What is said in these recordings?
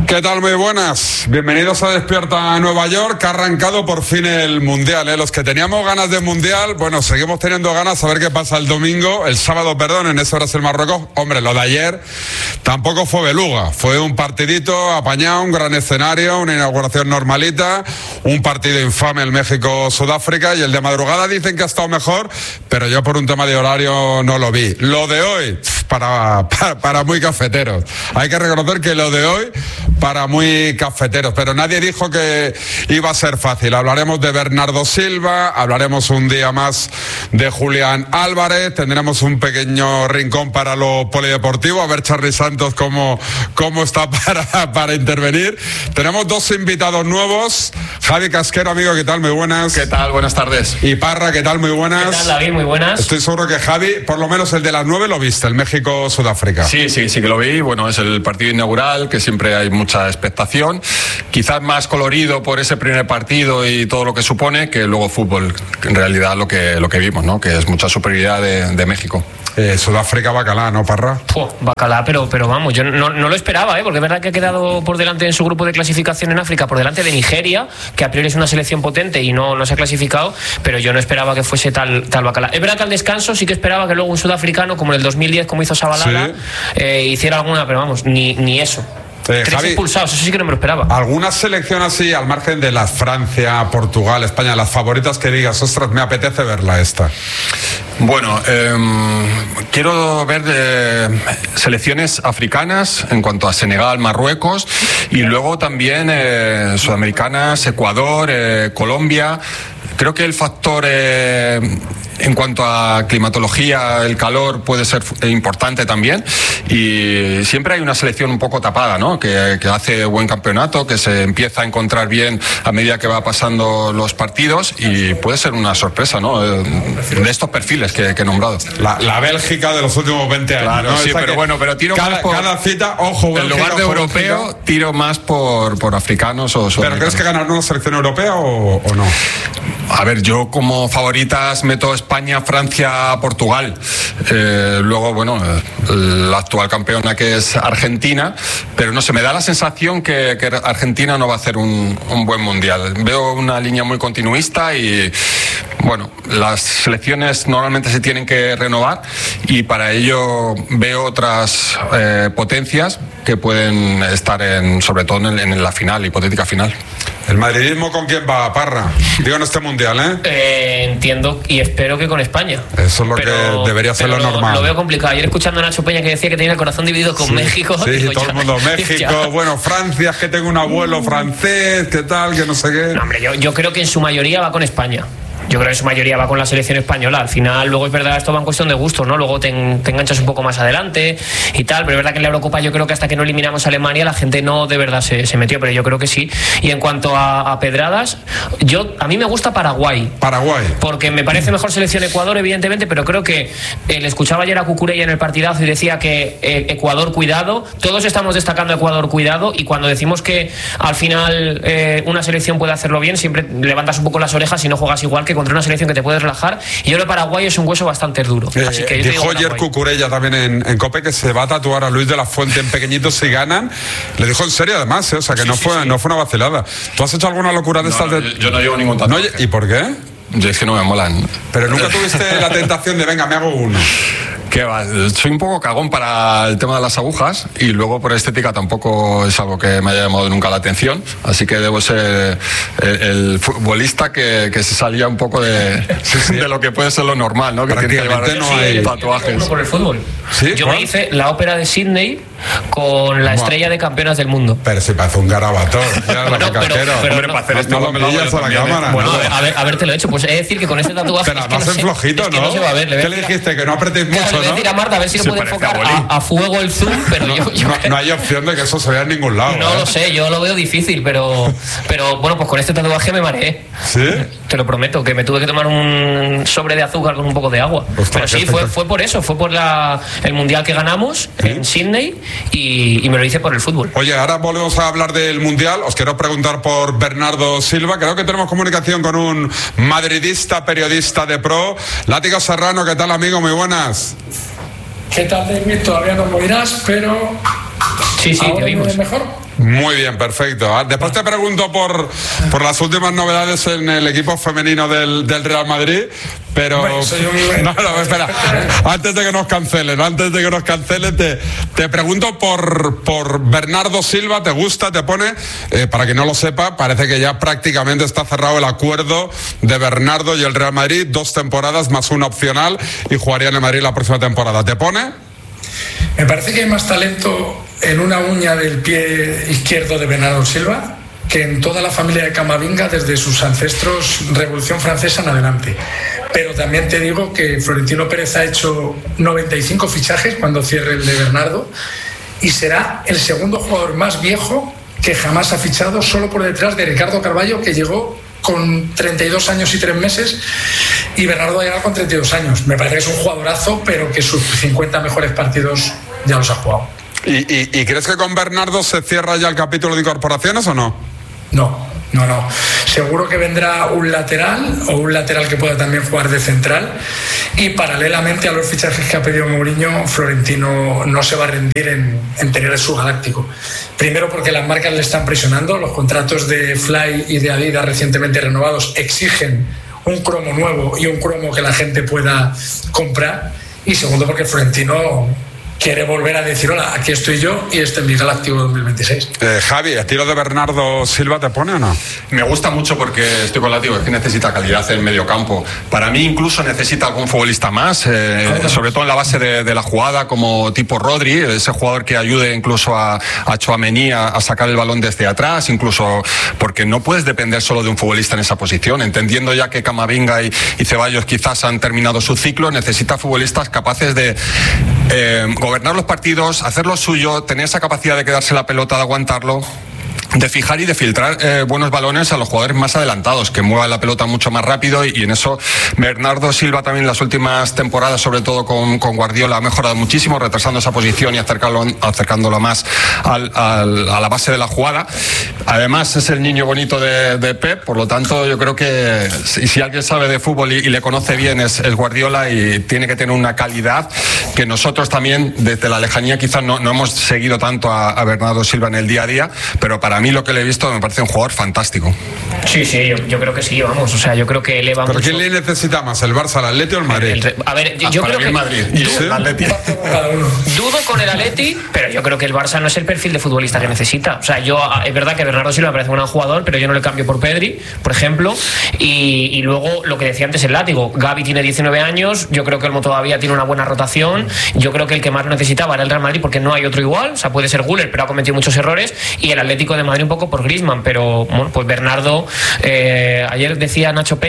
¿Qué tal? Muy buenas. Bienvenidos a Despierta Nueva York, que ha arrancado por fin el Mundial, ¿eh? Los que teníamos ganas de Mundial, bueno, seguimos teniendo ganas a ver qué pasa el domingo, el sábado, perdón, en ese Brasil-Marruecos. Hombre, lo de ayer tampoco fue beluga, fue un partidito apañado, un gran escenario, una inauguración normalita, un partido infame el México-Sudáfrica, y el de madrugada dicen que ha estado mejor, pero yo por un tema de horario no lo vi. Lo de hoy, para muy cafeteros. Hay que reconocer que lo de hoy, para muy cafeteros, pero nadie dijo que iba a ser fácil. Hablaremos de Bernardo Silva, hablaremos un día más de Julián Álvarez, tendremos un pequeño rincón para lo polideportivo, a ver Charly Santos cómo está para intervenir. Tenemos dos invitados nuevos, Javi Casquero, amigo, ¿qué tal? Muy buenas. ¿Qué tal? Buenas tardes. Y Parra, ¿qué tal? Muy buenas. ¿Qué tal, David? Muy buenas. Estoy seguro que Javi, por lo menos el de las 9 lo viste, el México-Sudáfrica. Sí que lo vi. Bueno, es el partido inaugural, que siempre hay mucha expectación, quizás más colorido por ese primer partido y todo lo que supone, que luego fútbol, en realidad lo que vimos, ¿no? Que es mucha superioridad de México. Sudáfrica bacalá, ¿no, Parra? Bacalá, pero vamos, yo no lo esperaba, porque es verdad que ha quedado por delante en su grupo de clasificación en África, por delante de Nigeria, que a priori es una selección potente y no se ha clasificado, pero yo no esperaba que fuese tal bacalá. Es verdad que al descanso sí que esperaba que luego un sudafricano, como en el 2010, como hizo Shabalala, hiciera alguna, pero vamos, ni eso. Tres Javi, expulsados, eso sí que no me lo esperaba. ¿Alguna selección así, al margen de las Francia, Portugal, España, las favoritas que digas, ostras, me apetece verla esta? Bueno, quiero ver selecciones africanas en cuanto a Senegal, Marruecos, y luego también sudamericanas, Ecuador, Colombia. Creo que el factor en cuanto a climatología, el calor puede ser importante también, y siempre hay una selección un poco tapada, ¿no? Que hace buen campeonato, que se empieza a encontrar bien a medida que va pasando los partidos, y puede ser una sorpresa, ¿no? De estos perfiles que he nombrado. La Bélgica de los últimos 20 años. Claro, ¿no? sí, pero bueno, pero tiro más por... Cada cita, ojo, Bélgica, en lugar de europeo, Bélgica, tiro más por africanos o ¿Pero crees que ganará una selección europea o no? A ver, yo como favoritas meto España, Francia, Portugal. Luego, bueno, la actual campeona, que es Argentina, pero no sé, me da la sensación que Argentina no va a hacer un buen mundial. Veo una línea muy continuista y, bueno, las selecciones normalmente se tienen que renovar, y para ello veo otras potencias que pueden estar sobre todo en la final, hipotética final. ¿El madridismo con quién va, Parra? Digo, en este mundial, entiendo y espero que con España. Eso es lo que debería ser lo normal. Lo veo complicado. Ayer escuchando a Nacho Peña, que decía que tenía el corazón dividido con México. Sí, digo, todo el mundo, México, bueno, Francia, es que tengo un abuelo francés, ¿qué tal? Que no sé qué. No, hombre, yo creo que en su mayoría va con España. Yo creo que en su mayoría va con la selección española. Al final, luego es verdad, esto va en cuestión de gustos, ¿no? Luego te enganchas un poco más adelante y tal, pero es verdad que en la Eurocopa yo creo que hasta que no eliminamos a Alemania la gente no de verdad se metió, pero yo creo que sí. Y en cuanto a pedradas, a mí me gusta Paraguay. Porque me parece mejor selección Ecuador, evidentemente, pero creo que le escuchaba ayer a Cucurella en el partidazo y decía que Ecuador, cuidado. Todos estamos destacando Ecuador, cuidado, y cuando decimos que al final una selección puede hacerlo bien, siempre levantas un poco las orejas y no juegas igual que contra una selección que te puedes relajar, y yo creo que Paraguay es un hueso bastante duro. Así que dijo ayer Cucurella también en COPE que se va a tatuar a Luis de la Fuente en pequeñito si ganan. Le dijo en serio, además, o sea que no fue una vacilada. ¿Tú has hecho alguna locura de estas? Yo no llevo ningún tatuaje. ¿Y por qué? Yo es que no me molan. Pero nunca tuviste la tentación de venga, me hago uno. ¿Qué va? Soy un poco cagón para el tema de las agujas, y luego por estética tampoco es algo que me haya llamado nunca la atención, así que debo ser el futbolista que se salía un poco de lo que puede ser lo normal, ¿no? Que tiene que llevar tatuajes. Por el fútbol. ¿Sí? Yo me hice la ópera de Sydney con la estrella de campeonas del mundo. Pero si parece un garabato. Pero hombre, para hacer esto no me lo digas a la cámara. Bueno, a ver, te lo he hecho. Pues he de decir que con este tatuaje. Pero más en flojito, ¿no? No se va a ver. ¿Qué le dijiste? Que no apretéis mucho, ¿no? Le voy a decir a Marta a ver si lo puede enfocar a fuego el zoom, pero no hay opción de que eso se vea en ningún lado. No lo sé, yo lo veo difícil, pero bueno, pues con este tatuaje me mareé. ¿Sí? Te lo prometo, que me tuve que tomar un sobre de azúcar con un poco de agua. Ostras, pero sí, fue por eso, fue por el mundial que ganamos en Sydney, y me lo hice por el fútbol. Oye, ahora volvemos a hablar del mundial. Os quiero preguntar por Bernardo Silva. Creo que tenemos comunicación con un madridista, periodista de pro. Látigo Serrano, ¿qué tal, amigo? Muy buenas. ¿Qué tal, David? Todavía no me oirás, pero sí, te oímos. ¿Mejor? Muy bien, perfecto. Después te pregunto por las últimas novedades en el equipo femenino del Real Madrid, pero... No, espera. Antes de que nos cancelen, te pregunto por Bernardo Silva. ¿Te gusta? ¿Te pone? Para quien no lo sepa, parece que ya prácticamente está cerrado el acuerdo de Bernardo y el Real Madrid, 2 temporadas más una opcional, y jugaría en el Madrid la próxima temporada. ¿Te pone? Me parece que hay más talento en una uña del pie izquierdo de Bernardo Silva que en toda la familia de Camavinga desde sus ancestros Revolución Francesa en adelante. Pero también te digo que Florentino Pérez ha hecho 95 fichajes cuando cierre el de Bernardo y será el segundo jugador más viejo que jamás ha fichado, solo por detrás de Ricardo Carvalho, que llegó con 32 años y 3 meses, y Bernardo va a llegar con 32 años. Me parece que es un jugadorazo, pero que sus 50 mejores partidos ya los ha jugado. ¿Y crees que con Bernardo se cierra ya el capítulo de incorporaciones o no? No. Seguro que vendrá un lateral que pueda también jugar de central, y paralelamente a los fichajes que ha pedido Mourinho, Florentino no se va a rendir en tener el subgaláctico. Primero porque las marcas le están presionando, los contratos de Fly y de Adidas recientemente renovados exigen un cromo nuevo y un cromo que la gente pueda comprar, y segundo porque Florentino quiere volver a decir: hola, aquí estoy yo y este es mi Galáctico 2026. Javi, ¿el tiro de Bernardo Silva te pone o no? Me gusta mucho porque estoy con Látigo, es que necesita calidad en el medio campo. Para mí incluso necesita algún futbolista más, sobre todo en la base de la jugada, como tipo Rodri, ese jugador que ayude incluso a Tchouaméni a sacar el balón desde atrás, incluso porque no puedes depender solo de un futbolista en esa posición. Entendiendo ya que Camavinga y Ceballos quizás han terminado su ciclo, necesita futbolistas capaces de gobernar los partidos, hacer lo suyo, tener esa capacidad de quedarse la pelota, de aguantarlo, de fijar y de filtrar buenos balones a los jugadores más adelantados, que muevan la pelota mucho más rápido, y en eso Bernardo Silva también en las últimas temporadas, sobre todo con Guardiola, ha mejorado muchísimo, retrasando esa posición y acercándolo más a la base de la jugada. Además es el niño bonito de Pep, por lo tanto yo creo que si alguien sabe de fútbol y le conoce bien es Guardiola, y tiene que tener una calidad que nosotros también desde la lejanía quizás no hemos seguido tanto a Bernardo Silva en el día a día, pero para mí lo que le he visto me parece un jugador fantástico. Sí, yo creo que sí, vamos, o sea, yo creo que eleva mucho. ¿Pero quién le necesita más, el Barça, el Atleti o el Madrid? A ver, yo creo que el Madrid y el Atleti. Dudo con el Atleti, pero yo creo que el Barça no es el perfil de futbolista que necesita. O sea, es verdad que Bernardo Silva me parece un gran jugador, pero yo no le cambio por Pedri, por ejemplo, y luego lo que decía antes el Látigo, Gavi tiene 19 años, yo creo que Olmo todavía tiene una buena rotación, yo creo que el que más lo necesitaba era el Real Madrid, porque no hay otro igual, o sea, puede ser Güler, pero ha cometido muchos errores, y el Atlético de Madrid un poco por Griezmann, pero bueno, pues Bernardo, ayer decía Nacho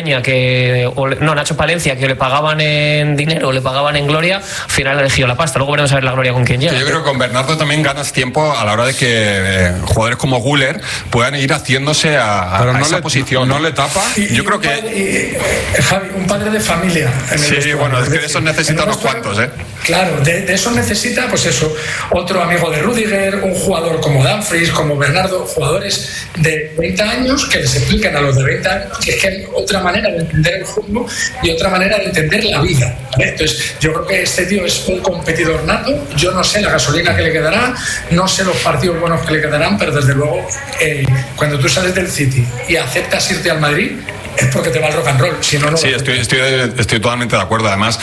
Palencia que le pagaban en dinero, le pagaban en gloria, al final ha elegido la pasta, luego veremos a ver la gloria con quién llega. Yo creo que con Bernardo también ganas tiempo a la hora de que jugadores como Güler puedan ir haciéndose a esa posición. ¿No le tapa? Yo creo que... Javi, un padre de familia. Sí, bueno, es que de esos necesita unos cuantos, Claro, de eso necesita, pues eso, otro amigo de Rudiger, un jugador como Dumfries, como Bernardo, jugadores de 20 años que les explican a los de 20 años que es que hay otra manera de entender el fútbol y otra manera de entender la vida, ¿vale? Entonces, yo creo que este tío es un competidor nato. Yo no sé la gasolina que le quedará, no sé los partidos buenos que le quedarán, pero desde luego, cuando tú sales del City y aceptas irte al Madrid, es porque te va el rock and roll, si no, no. Sí, estoy totalmente de acuerdo. Además,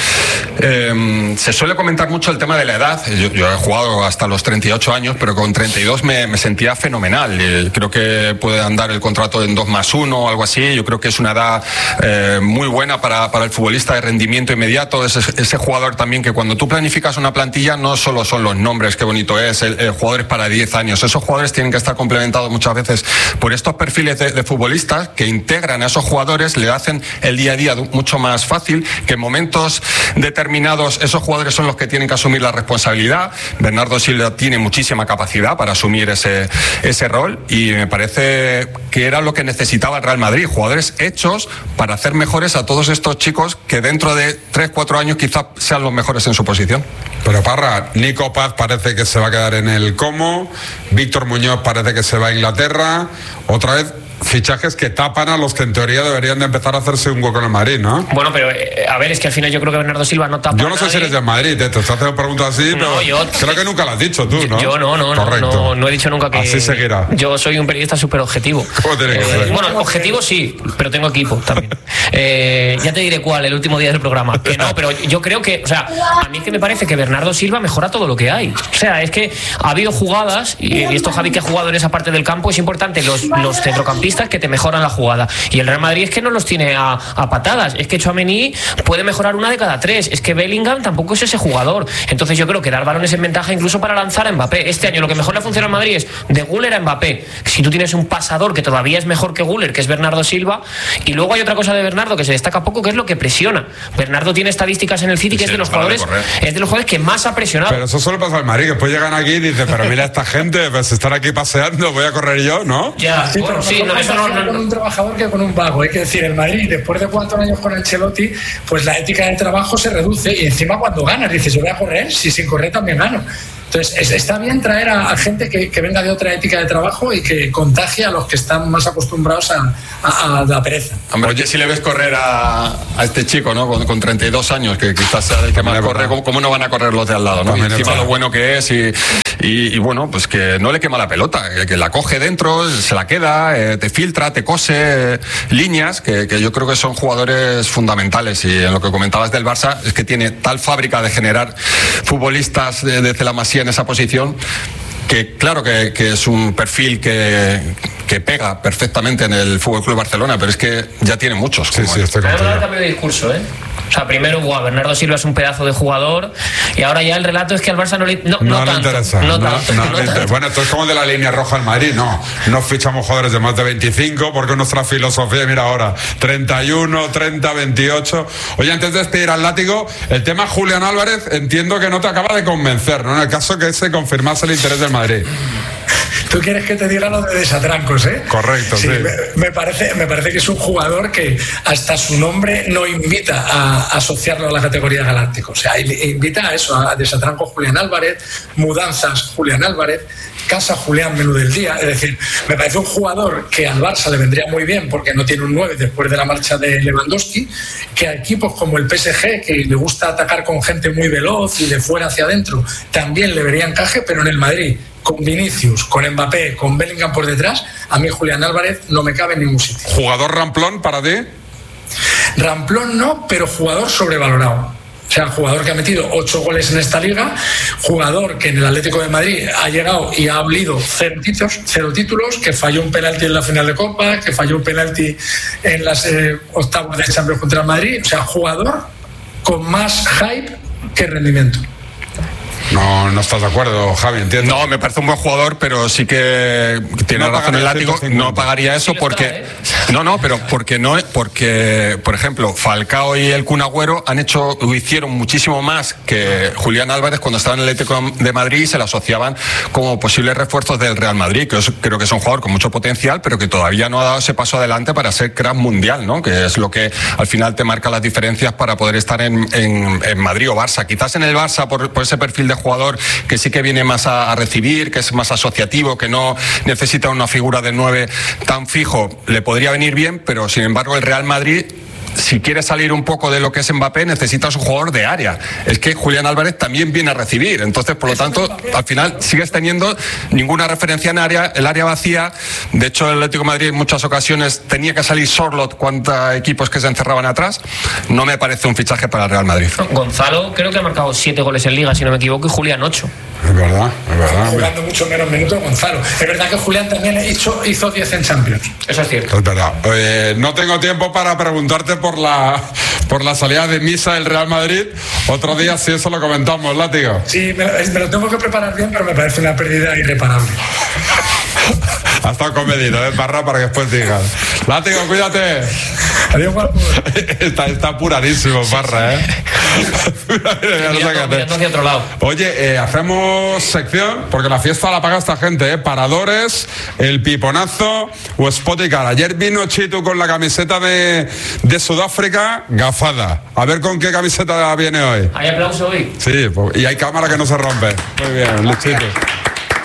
se suele comentar mucho el tema de la edad. Yo he jugado hasta los 38 años, pero con 32 me sentía fenomenal. Creo que puede andar el contrato en 2+1 o algo así. Yo creo que es una edad muy buena para el futbolista de rendimiento inmediato. Ese jugador también que cuando tú planificas una plantilla no solo son los nombres, qué bonito es, el jugador es para 10 años. Esos jugadores tienen que estar complementados muchas veces por estos perfiles de futbolistas que integran a esos jugadores, le hacen el día a día mucho más fácil, que en momentos determinados esos jugadores son los que tienen que asumir la responsabilidad. Bernardo Silva tiene muchísima capacidad para asumir ese rol, y me parece que era lo que necesitaba el Real Madrid, jugadores hechos para hacer mejores a todos estos chicos que dentro de 3-4 años quizás sean los mejores en su posición. Pero Parra, Nico Paz parece que se va a quedar en el Como, Víctor Muñoz parece que se va a Inglaterra, otra vez fichajes que tapan a los que en teoría deberían de empezar a hacerse un hueco en el Madrid, ¿no? Bueno, pero a ver, es que al final yo creo que Bernardo Silva no tapa. Yo no sé si eres del Madrid, te estoy haciendo preguntas así, no, pero creo que nunca lo has dicho tú, ¿no? Yo no he dicho nunca que... Así seguirá. Yo soy un periodista súper objetivo. ¿Cómo tiene que ser? Bueno, objetivo sí, pero tengo equipo también. Ya te diré cuál, el último día del programa. Que no, pero yo creo que, o sea, a mí que me parece que Bernardo Silva mejora todo lo que hay. O sea, es que ha habido jugadas, y esto Javi que ha jugado en esa parte del campo, es importante los centrocampistas que te mejoran la jugada. Y el Real Madrid es que no los tiene a patadas. Es que Tchouaméni puede mejorar una de cada tres. Es que Bellingham tampoco es ese jugador. Entonces yo creo que dar balones en ventaja incluso para lanzar a Mbappé. Este año lo que mejor le funciona al Madrid es de Güler a Mbappé. Si tú tienes un pasador que todavía es mejor que Güler, que es Bernardo Silva, y luego hay otra cosa de Bernardo que se destaca poco, que es lo que presiona. Bernardo tiene estadísticas en el City que es de los jugadores que más ha presionado. Pero eso solo pasa al Madrid, que después llegan aquí y dicen, pero mira esta gente, pues están aquí paseando, voy a correr yo, ¿no? Ya, sí, bueno, pero sí, no, eso no, con un trabajador que con un vago. Hay que decir, el Madrid, después de 4 años con Ancelotti, pues la ética del trabajo se reduce, y encima cuando ganas dices, yo voy a correr, si sin correr también gano. Entonces, está bien traer a gente que venga de otra ética de trabajo y que contagie a los que están más acostumbrados a la pereza. Hombre, oye, si le ves correr a este chico, ¿no? Con 32 años, que quizás sea el que más corre, ¿cómo no van a correr los de al lado, ¿no? Y encima lo bueno que es y bueno, pues que no le quema la pelota, que la coge dentro, se la queda, te filtra, te cose líneas, que yo creo que son jugadores fundamentales. Y en lo que comentabas del Barça, es que tiene tal fábrica de generar futbolistas desde la Masía en esa posición, que claro que es un perfil que pega perfectamente en el FC Barcelona, pero es que ya tiene muchos. Sí, estoy contigo. Pero cambio de discurso, ¿eh? O sea, primero, Bernardo Silva es un pedazo de jugador, y ahora ya el relato es que al Barça no le interesa. Bueno, esto es como de la línea roja al Madrid, no fichamos jugadores de más de 25 porque es nuestra filosofía. Mira ahora, 31, 30, 28. Oye, antes de despedir al látigo, el tema Julián Álvarez entiendo que no te acaba de convencer, ¿no? En el caso que se confirmase el interés del Madrid. Tú quieres que te diga lo de desatrancos, ¿eh? Correcto, sí. Me parece que es un jugador que hasta su nombre no invita a asociarlo a la categoría galáctico. O sea, invita a eso, a desatrancos Julián Álvarez, mudanzas Julián Álvarez, casa Julián menú del día. Es decir, me parece un jugador que al Barça le vendría muy bien porque no tiene un 9 después de la marcha de Lewandowski, que a equipos como el PSG, que le gusta atacar con gente muy veloz y de fuera hacia adentro, también le vería encaje, pero en el Madrid, con Vinicius, con Mbappé, con Bellingham por detrás, a mí Julián Álvarez no me cabe en ningún sitio. ¿Jugador ramplón para ti? Ramplón no, pero jugador sobrevalorado. O sea, jugador que ha metido 8 goles en esta liga, jugador que en el Atlético de Madrid ha llegado y ha olido 0 títulos, que falló un penalti en la final de Copa, que falló un penalti en las octavos de Champions contra el Madrid. O sea, jugador con más hype que rendimiento. No estás de acuerdo, Javi, entiendo. No, me parece un buen jugador, pero sí que tiene razón el látigo. No pagaría eso porque... pero porque, por ejemplo, Falcao y el Kun Agüero hicieron muchísimo más que Julián Álvarez cuando estaba en el Atlético de Madrid y se le asociaban como posibles refuerzos del Real Madrid, que creo que es un jugador con mucho potencial, pero que todavía no ha dado ese paso adelante para ser crack mundial, ¿no? Que es lo que al final te marca las diferencias para poder estar en Madrid o Barça. Quizás en el Barça, por ese perfil de jugador que sí que viene más a recibir, que es más asociativo, que no necesita una figura de 9 tan fijo, le podría venir bien, pero sin embargo el Real Madrid, si quiere salir un poco de lo que es Mbappé, necesitas un jugador de área. Es que Julián Álvarez también viene a recibir, entonces por lo tanto al final sigues teniendo ninguna referencia en área, el área vacía. De hecho el Atlético de Madrid en muchas ocasiones tenía que salir Sorloth cuántos equipos que se encerraban atrás. No me parece un fichaje para el Real Madrid. Gonzalo creo que ha marcado 7 goles en Liga, si no me equivoco, y Julián 8. Es verdad. Jugando mucho menos minutos Gonzalo. Es verdad que Julián también hizo 10 en Champions. Eso es cierto. Es verdad. No tengo tiempo para preguntarte por la salida de misa del Real Madrid. Otro día si eso lo comentamos, látigo. Sí, me lo tengo que preparar bien, pero me parece una pérdida irreparable. Ha estado comedido, Parra, para que después digas. Látigo, cuídate. Adiós, guapo. Está apuradísimo, Parra, Mirando hacia otro lado. Oye, hacemos sección, porque la fiesta la paga esta gente, Paradores, el piponazo o Spoticar. Ayer vino Chitu con la camiseta de Sudáfrica, gafada. A ver con qué camiseta viene hoy. ¿Hay aplauso hoy? Sí, y hay cámara que no se rompe. Muy bien, Chitu.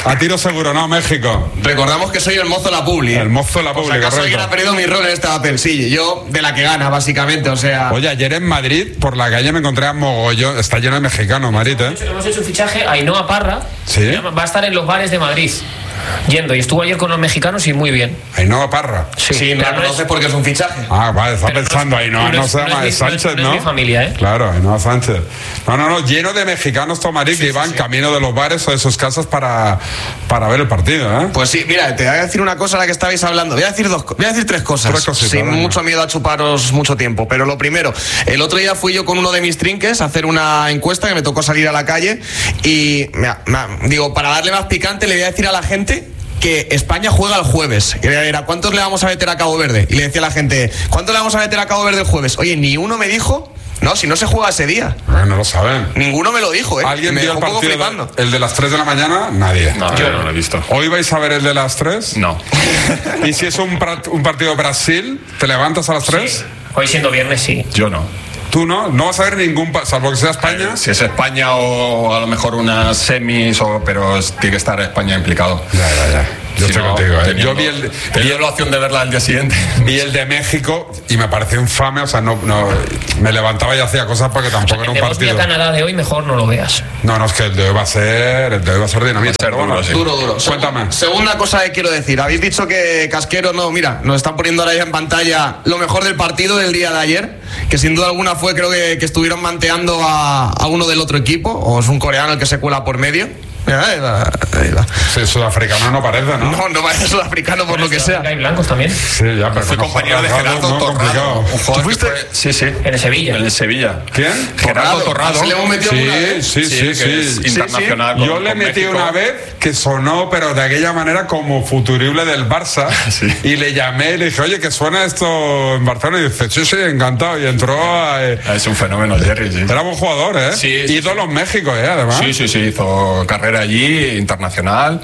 A tiro seguro, ¿no? México. Recordamos que soy el mozo de la publi. El mozo de la publi, ¿Acaso correcto. alguien ha perdido mi rol en este papel? Sí, yo de la que gana, básicamente, o sea... Oye, ayer en Madrid, por la calle me encontré a mogollón. Está lleno de mexicanos, Madrid, ¿eh? Hemos hecho un fichaje, Ainhoa Parra. Sí. Va a estar en los bares de Madrid. Yendo, y estuvo ayer con los mexicanos y muy bien. Ainhoa Parra. Sí, no la conoces porque es un fichaje. Ah, vale, está Pero pensando Ainhoa, no se llama Sánchez, ¿no? No es mi familia, ¿eh? Claro, Ainhoa Sánchez. No, lleno de mexicanos todo Madrid que iban camino de los bares o de sus casas para ver el partido, ¿eh? Pues sí, mira, te voy a decir una cosa a la que estabais hablando. Voy a decir tres cosas. Tres cositas, sin venga. mucho miedo a chuparos mucho tiempo. Pero lo primero, el otro día fui yo con uno de mis trinques a hacer una encuesta que me tocó salir a la calle y, digo, para darle más picante le voy a decir a la gente que España juega el jueves. Y era, ¿cuántos le vamos a meter a Cabo Verde? Y le decía a la gente, ¿cuántos le vamos a meter a Cabo Verde el jueves? Oye, ni uno me dijo, no, si no se juega ese día. No lo saben. Ninguno me lo dijo, ¿eh? ¿Alguien me vio el dejó un poco partido? flipando. ¿El de las 3 de la mañana? Nadie. No, yo no lo he visto. ¿Hoy vais a ver el de las 3? No. ¿Y si es un partido de Brasil? ¿Te levantas a las 3? Sí. Hoy siendo viernes, sí. Yo no. ¿Tú no? ¿No vas a ver ningún, salvo que sea España? Si es España o a lo mejor unas semis, pero tiene que estar España implicado. Ya. Yo Si estoy no, contigo, ¿eh? teniendo- Yo vi teniendo la opción de verla al día siguiente. vi el de México y me pareció infame, o sea, no me levantaba y hacía cosas porque tampoco era un De partido. Bosnia-Canadá de hoy mejor no lo veas. No, es que el de hoy va a ser dinamita. ser pero bueno, duro, sí. Duro. Cuéntame. Segunda cosa que quiero decir. Habéis dicho que Casquero, no, mira, nos están poniendo ahora ya en pantalla lo mejor del partido del día de ayer, que sin duda alguna fue, creo que estuvieron manteando a uno del otro equipo, o es un coreano el que se cuela por medio. Mira, ahí va. Sí, sudafricano no parece, ¿no? No parece sudafricano por lo que sea. Hay blancos también. Sí, ya, pero Fui con compañero de ojos Gerardo rasgados, muy Torrado. complicado. Un jugador que fuiste? fue- Sí, sí. En el Sevilla. En el Sevilla. ¿Quién? Gerardo Torrado. Se le hemos metido una Sí, vez. sí, que es internacional. Yo con le metí México. una vez que sonó, pero de aquella manera como futurible del Barça. Sí. Y le llamé y le dije, oye, que suena esto en Barcelona. Y dice, sí, encantado. Y entró a... Es un fenómeno, Jerry, sí. Era buen jugador, ¿eh? Sí. Ídolo en México, además. Sí, hizo carrera allí, internacional.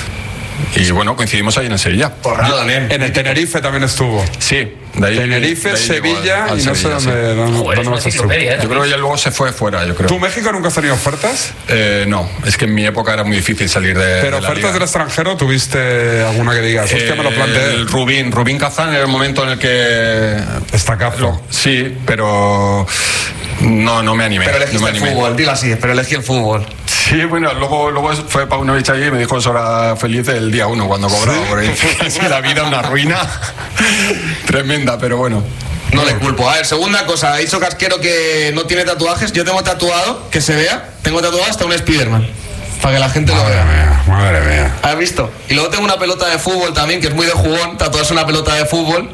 Y bueno, coincidimos ahí en el Sevilla. Torrado, nen. En el Tenerife también estuvo. Sí, de ahí. Tenerife, de ahí llegó Sevilla al y no sé Sevilla, sí. dónde Joder, es una vas a estar. enciclopedia, ¿eh? Yo creo que ya luego se fue fuera, yo creo. ¿Tú, México, nunca has tenido ofertas? No, es que en mi época era muy difícil salir de. Pero de la ofertas liga. del extranjero, ¿tuviste alguna que digas? Hostia, me lo planteé. El Rubín Kazán era el momento en el que. Estacazo. Sí, pero. No me animé. Pero no elegiste me el animé. fútbol, dilo así, pero elegí el fútbol. Sí, bueno, luego fue Paunovic allí y me dijo eso era feliz el día 1 cuando cobraba. Por ahí. Es que la vida es una ruina tremenda, pero bueno. No le culpo. A ver, segunda cosa, ha dicho Casquero que no tiene tatuajes. Yo tengo tatuado, que se vea, tengo tatuado hasta un Spiderman. Para que la gente lo vea. Madre mía. ¿Has visto? Y luego tengo una pelota de fútbol también, que es muy de jugón, tatuarse una pelota de fútbol.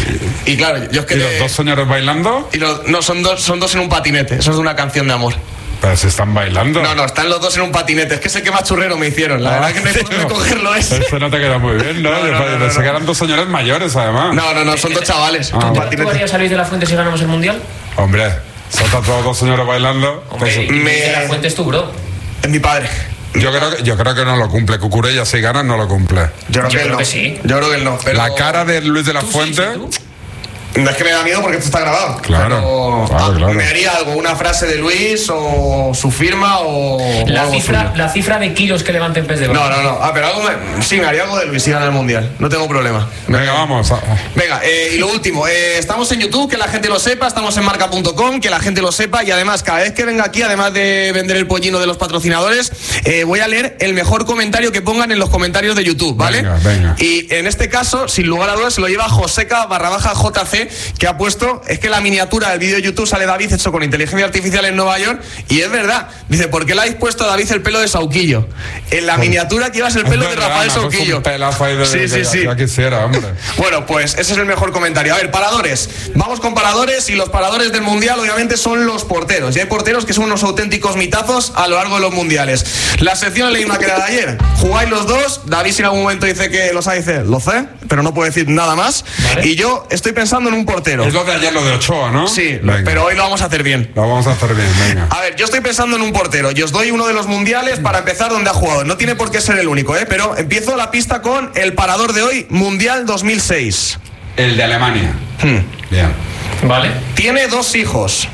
Y claro, yo es que... ¿Y los dos señores bailando? No, son dos en un patinete, eso es de una canción de amor. Pero si están bailando. No, están los dos en un patinete, es que sé que más churrero me hicieron, la verdad que no hay por dónde cogerlo ese. Este no te queda muy bien, ¿no? Pensé que eran dos señores mayores, además. No, son dos chavales. Ah, un ¿Tú patinete. harías a Luis de la Fuente si ganamos el Mundial? Hombre, se han tatuado dos señores bailando. Hombre, Pues, y Luis de la Fuente es tu bro. Es mi padre. yo creo que no lo cumple. Cucurella, si gana, no lo cumple. Yo creo que él creo no. que sí. Yo creo que él no. Pero... La cara de Luis de la ¿Tú sí, Fuente. sí, tú? No es que me da miedo porque esto está grabado. Claro, Pero, claro. me haría algo, una frase de Luis o su firma o algo suyo. La cifra de kilos que levante en pez de No. Pero algo sí, me haría algo de Luis si gana el Mundial. No tengo problema. Venga, vamos. Venga, y lo último, estamos en YouTube, que la gente lo sepa, estamos en marca.com, que la gente lo sepa, y además, cada vez que venga aquí, además de vender el pollino de los patrocinadores, voy a leer el mejor comentario que pongan en los comentarios de YouTube, ¿vale? Venga. Y en este caso, sin lugar a dudas, se lo lleva Joseca_JC, que ha puesto, es que la miniatura del vídeo de YouTube sale David hecho con inteligencia artificial en Nueva York, y es verdad, dice, ¿por qué le habéis puesto a David el pelo de Sauquillo? En la miniatura que llevas el pelo de Rafael Sauquillo. Un pelazo ahí de Sí. Ya quisiera, hombre. Bueno, pues ese es el mejor comentario. A ver, paradores. Vamos con paradores, y los paradores del Mundial obviamente son los porteros. Y hay porteros que son unos auténticos mitazos a lo largo de los mundiales. La sección leí una que era de ayer. Jugáis los dos. David si en algún momento dice que lo sabe, dice, lo sé, pero no puede decir nada más. Vale. Y yo estoy pensando en un portero. Es lo de ayer, lo de Ochoa, ¿no? Sí, Venga. pero hoy lo vamos a hacer bien. Lo vamos a hacer bien, venga. A ver, yo estoy pensando en un portero. Yo os doy uno de los mundiales para empezar donde ha jugado. No tiene por qué ser el único, pero empiezo la pista con el parador de hoy, Mundial 2006. El de Alemania. Bien. Vale. Tiene 2 hijos.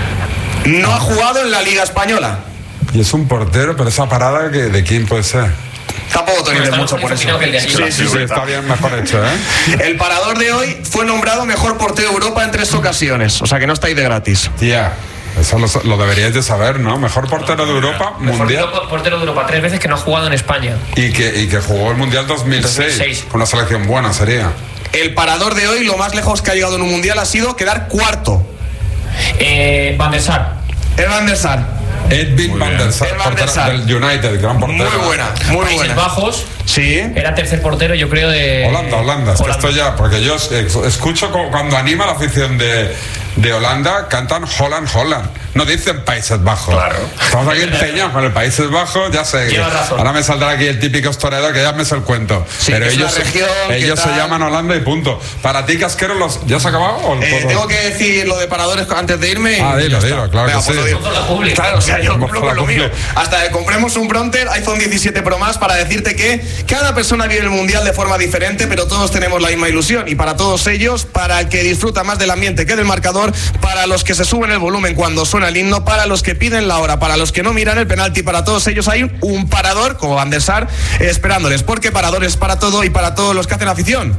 No ha jugado en la Liga Española. Y es un portero, pero esa parada, ¿de quién puede ser? Tampoco te dices mucho por eso. Sí, está bien mejor hecho, ¿eh? El parador de hoy fue nombrado mejor portero de Europa en 3 ocasiones, o sea que no estáis de gratis. Tía, eso lo deberíais de saber, ¿no? Mejor portero de Europa, mundial. Mejor portero de Europa 3 veces que no ha jugado en España. Y que jugó el Mundial 2006. Con una selección buena sería. El parador de hoy, lo más lejos que ha llegado en un mundial ha sido quedar cuarto. Van der Sar. El Van der Sar. Edwin Van der Sar, del United, gran portero. Muy buena. Países Bajos. Sí. Era tercer portero, yo creo, de... Holanda. Es que esto ya, porque yo escucho cuando anima la afición de Holanda, cantan Holland. No dicen Países Bajos. Claro. Estamos aquí empeñados con el Países Bajos, ya sé. Lleva razón. Ahora me saldrá aquí el típico historiador que ya me sé el cuento. Sí, pero es ellos se llaman Holanda y punto. Para ti, Casquero, ¿ya se ha acabado? Tengo que decir lo de paradores antes de irme. Dilo, claro. Venga, que pues sí. Claro, o sea, yo cumplo con lo mío. Hasta que compremos un Bronter iPhone 17 Pro Max para decirte que cada persona vive el mundial de forma diferente, pero todos tenemos la misma ilusión. Y para todos ellos, para el que disfruta más del ambiente que del marcador, para los que se suben el volumen cuando suena el himno, para los que piden la hora, para los que no miran el penalti, para todos ellos hay un parador como Van der Sar esperándoles, porque parador es para todo y para todos los que hacen afición.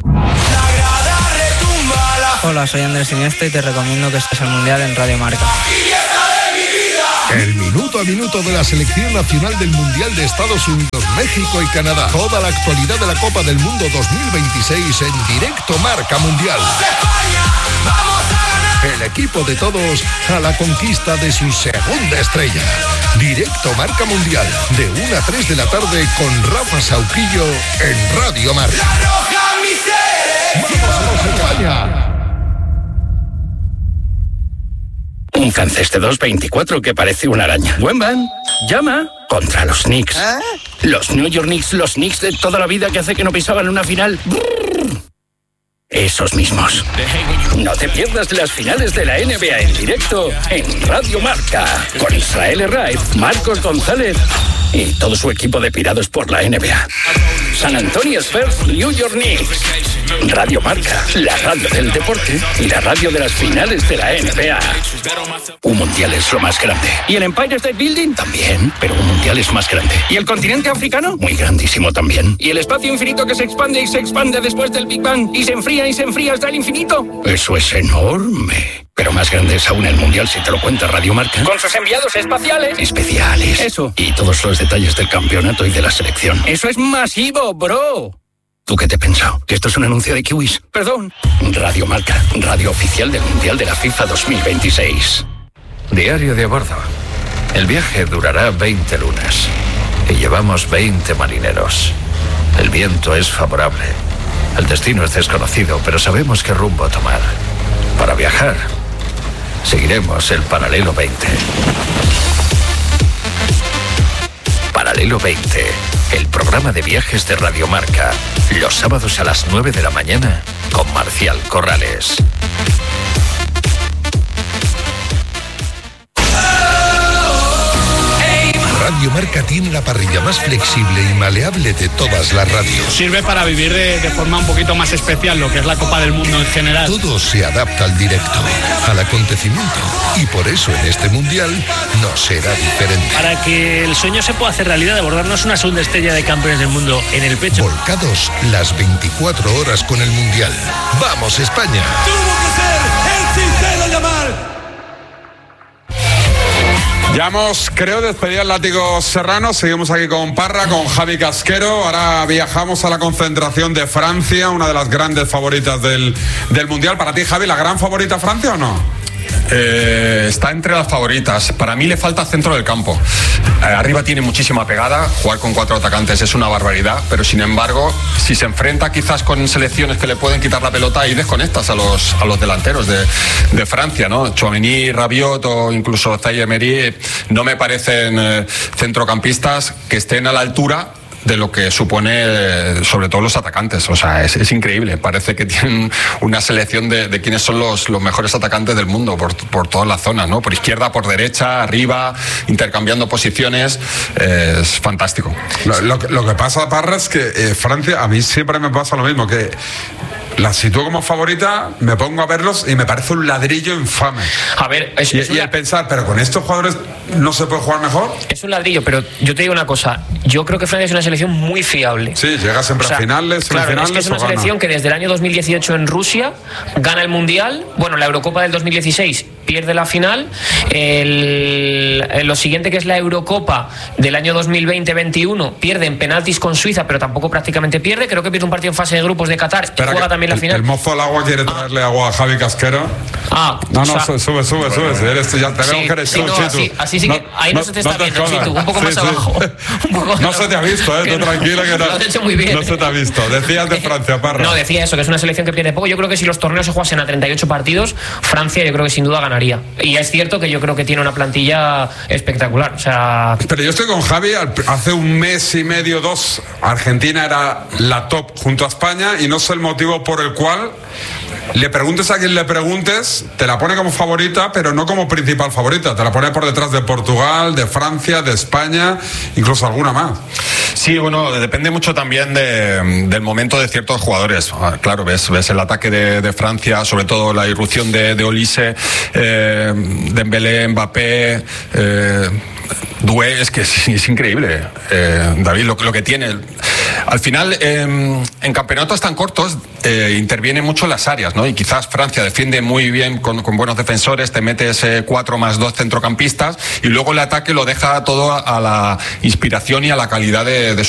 Hola, soy Andrés Iniesta y te recomiendo que estés al mundial en Radio Marca. El minuto a minuto de la selección nacional del Mundial de Estados Unidos, México y Canadá. Toda la actualidad de la Copa del Mundo 2026 en directo Marca Mundial. El equipo de todos a la conquista de su segunda estrella. Directo Marca Mundial, de 1 a 3 de la tarde con Rafa Sauquillo en Radio Marca. ¡Vamos España! Un francés de 2.24 que parece una araña. Wemban, llama contra los Knicks. Los New York Knicks, los Knicks de toda la vida que hace que no pisaban una final. Esos mismos. No te pierdas las finales de la NBA en directo en Radio Marca. Con Israel Herraiz, Marcos González y todo su equipo de pirados por la NBA. San Antonio Spurs, New York Knicks. Radio Marca, la radio del deporte y la radio de las finales de la NBA. Un mundial es lo más grande. ¿Y el Empire State Building? También, pero un mundial es más grande. ¿Y el continente africano? Muy grandísimo también. ¿Y el espacio infinito que se expande y se expande después del Big Bang y se enfría hasta el infinito? Eso es enorme. Pero más grande es aún el mundial si te lo cuenta Radio Marca. Con sus enviados espaciales. Especiales. Eso. Y todos los detalles del campeonato y de la selección. Eso es masivo, bro. ¿Tú qué te has pensado? ¿Que esto es un anuncio de kiwis? Perdón. Radio Marca, radio oficial del Mundial de la FIFA 2026. Diario de a bordo. El viaje durará 20 lunas. Y llevamos 20 marineros. El viento es favorable. El destino es desconocido, pero sabemos qué rumbo tomar. Para viajar, seguiremos el Paralelo 20. Paralelo 20, el programa de viajes de Radio Marca. Los sábados a las 9 de la mañana con Marcial Corrales. Radio Marca tiene la parrilla más flexible y maleable de todas las radios. Sirve para vivir de forma un poquito más especial lo que es la Copa del Mundo en general. Todo se adapta al directo, al acontecimiento. Y por eso en este Mundial no será diferente. Para que el sueño se pueda hacer realidad de abordarnos una segunda estrella de campeones del mundo en el pecho. Volcados las 24 horas con el Mundial. ¡Vamos, España! ¡Tuvo que ser el sincero llamar! Ya hemos, creo, despedido al Látigo Serrano. Seguimos aquí con Parra, con Javi Casquero. Ahora viajamos a la concentración de Francia, una de las grandes favoritas del Mundial. Para ti, Javi, ¿la gran favorita Francia o no? Está entre las favoritas. Para mí le falta centro del campo. Arriba tiene muchísima pegada. Jugar con 4 atacantes es una barbaridad. Pero sin embargo, si se enfrenta quizás con selecciones que le pueden quitar la pelota, y desconectas a los delanteros de Francia, ¿no? Tchouaméni, Rabiot o incluso Zaïre Emery no me parecen centrocampistas que estén a la altura de lo que supone sobre todo los atacantes. O sea, es increíble. Parece que tienen una selección de quiénes son los mejores atacantes del mundo por toda la zona, ¿no? Por izquierda, por derecha, arriba, intercambiando posiciones. Es fantástico. Lo que pasa, Parra, es que Francia, a mí siempre me pasa lo mismo, que la sitúo como favorita, me pongo a verlos y me parece un ladrillo infame. A ver, y el pensar, pero con estos jugadores no se puede jugar mejor. Es un ladrillo, pero yo te digo una cosa, yo creo que Francia es una selección muy fiable. Sí, llega siempre a finales, claro, semifinales. Es que es una selección que desde el año 2018 en Rusia gana el Mundial, bueno, la Eurocopa del 2016 pierde la final, lo siguiente que es la Eurocopa del año 2020-21 pierde en penaltis con Suiza, pero tampoco prácticamente pierde, creo que pierde un partido en fase de grupos de Qatar y juega también la final. El mozo del agua quiere traerle agua a Javi Casquero. Sube, si eres tú, ya te veo que eres tú, Chitu. Así sí que ahí no se te está viendo, Chitu, un poco más abajo. No se te ha visto, tú tranquilo que no. Lo has hecho muy bien. No se te ha visto. Decías de Francia, Parra. No, decía eso, que es una selección que pierde poco. Yo creo que si los torneos se jugasen a 38 partidos, Francia yo creo que sin duda ganaría. Y es cierto que yo creo que tiene una plantilla espectacular. O sea... Pero yo estoy con Javi, hace un mes y medio, 2, Argentina era la top junto a España y no sé el motivo por el cual le preguntes a quien le preguntes, te la pone como favorita, pero no como principal favorita. Te la pone por detrás de Portugal, de Francia, de España, incluso alguna más. Sí, bueno, depende mucho también del momento de ciertos jugadores. Claro, ves el ataque de Francia, sobre todo la irrupción de Olise, Dembélé, Mbappé, Doué, es que es increíble, David, lo que tiene. Al final, en campeonatos tan cortos intervienen mucho las áreas, ¿no? Y quizás Francia defiende muy bien con buenos defensores, te metes 4 más 2 centrocampistas y luego el ataque lo deja todo a la inspiración y a la calidad de